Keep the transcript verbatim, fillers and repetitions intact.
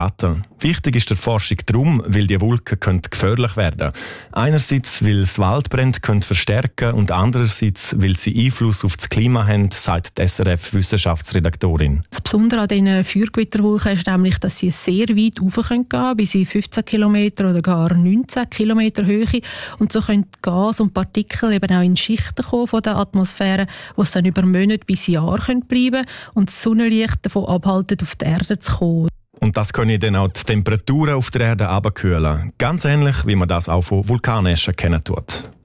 Wichtig ist der Forschung darum, weil die Wolken können gefährlich werden können. Einerseits, weil es Waldbrände können verstärken und andererseits, weil sie Einfluss auf das Klima haben, sagt die S R F-Wissenschaftsredaktorin. Das Besondere an diesen Feuergewitterwolken ist nämlich, dass sie sehr weit rauf gehen können, bis in fünfzehn Kilometer oder gar neunzehn Kilometer Höhe. Und so können Gas und Partikel eben auch in Schichten kommen von der Atmosphäre, die es dann über Monate bis Jahre bleiben können und das Sonnenlicht davon abhalten, auf die Erde zu kommen. Und das können dann auch die Temperaturen auf der Erde abkühlen. Ganz ähnlich, wie man das auch von Vulkaneschen kennen tut.